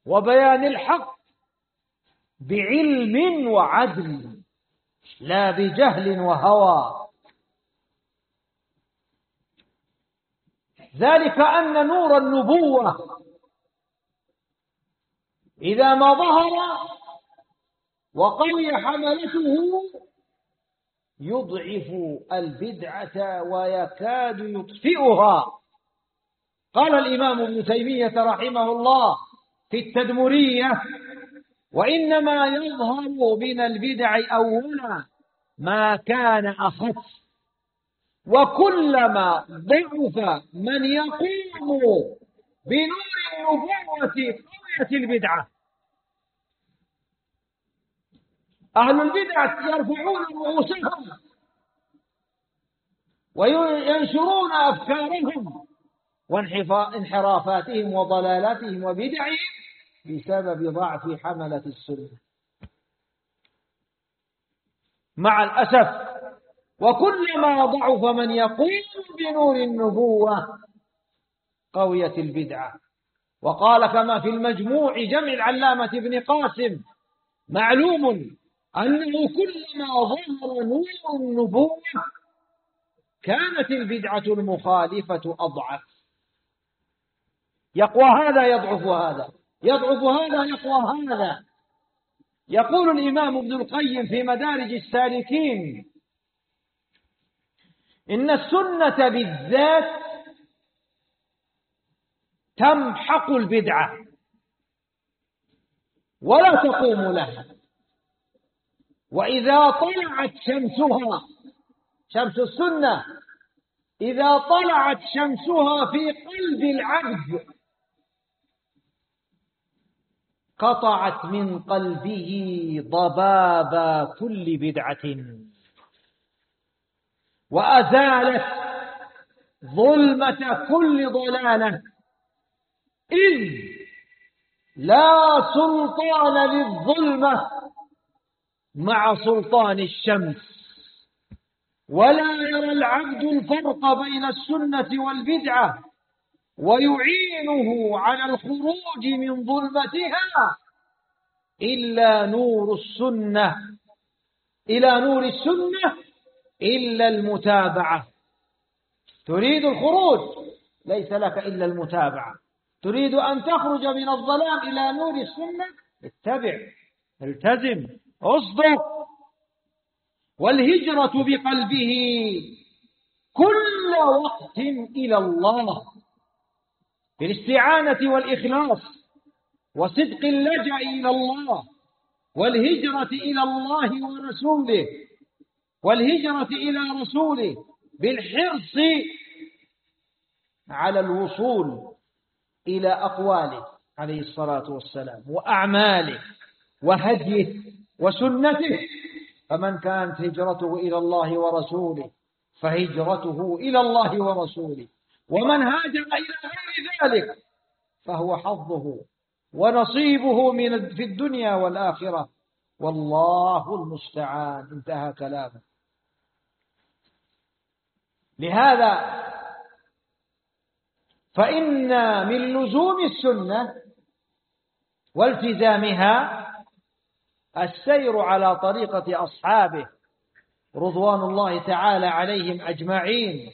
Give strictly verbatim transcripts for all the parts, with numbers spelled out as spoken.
وبيان الحق بعلم وعدل لا بجهل وهوى. ذلك أن نور النبوة إذا ما ظهر وقوي حملته يضعف البدعة ويكاد يطفئها. قال الإمام ابن تيمية رحمه الله في التدمرية: وإنما يظهر من البدع أولا ما كان أخف، وكلما ضعف من يقوم بنور النبوة قويت البدعة. أهل البدعة يرفعون رؤوسهم وينشرون أفكارهم وانحرافاتهم وضلالاتهم وبدعهم بسبب ضعف حملة السنة. مع الأسف، وكلما ضعف من يقوم بنور النبوة قويت البدعة. وقال كما في المجموع جمع العلامة ابن قاسم: معلوم أنه كلما ظهر نور النبوة كانت البدعة المخالفة أضعف. يقوى هذا يضعف هذا، يضعف هذا يقوى هذا. يقول الإمام ابن القيم في مدارج السالكين: إن السنة بالذات تمحق البدعة ولا تقوم لها، وإذا طلعت شمسها، شمس السنة، إذا طلعت شمسها في قلب العبد قطعت من قلبه ضباب كل بدعة وأزالت ظلمة كل ضلالة، إذ لا سلطان للظلمة مع سلطان الشمس، ولا يرى العبد الفرق بين السنة والبدعة ويعينه على الخروج من ظلمتها إلا نور السنة، إلى نور السنة إلا المتابعة. تريد الخروج ليس لك إلا المتابعة. تريد أن تخرج من الظلام إلى نور السنة، اتبع، التزم، اصدق. والهجرة بقلبه كل وقت إلى الله بالاستعانة والإخلاص وصدق اللجأ إلى الله، والهجرة إلى الله ورسوله، والهجرة إلى رسوله بالحرص على الوصول إلى أقواله عليه الصلاة والسلام وأعماله وهديه وسنته. فمن كانت هجرته إلى الله ورسوله فهجرته إلى الله ورسوله، ومن هاجر إلى غير ذلك فهو حظه ونصيبه من في الدنيا والآخرة، والله المستعان. انتهى كلامه. لهذا فإن من لزوم السنة والتزامها السير على طريقة أصحابه رضوان الله تعالى عليهم أجمعين.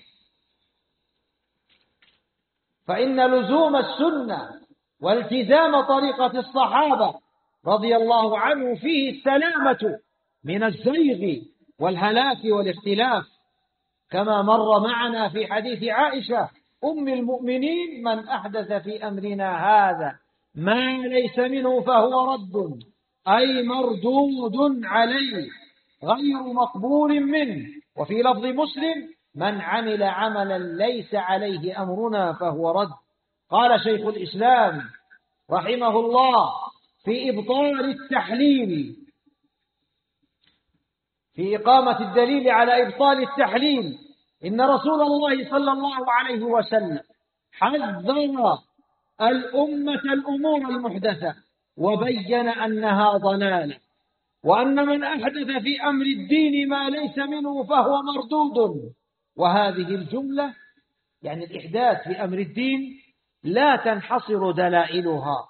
فإن لزوم السنة والتزام طريقة الصحابة رضي الله عنه فيه السلامة من الزيغ والهلاك والاختلاف، كما مر معنا في حديث عائشة أم المؤمنين: من أحدث في أمرنا هذا ما ليس منه فهو رد، أي مردود عليه غير مقبول منه. وفي لفظ مسلم: من عمل عملا ليس عليه أمرنا فهو رد. قال شيخ الإسلام رحمه الله في إبطال التحليل، في إقامة الدليل على إبطال التحليل: إن رسول الله صلى الله عليه وسلم حذر الأمة الأمور المحدثة وبين أنها ضلالة، وأن من أحدث في أمر الدين ما ليس منه فهو مردود. وهذه الجملة يعني الإحداث في أمر الدين لا تنحصر دلائلها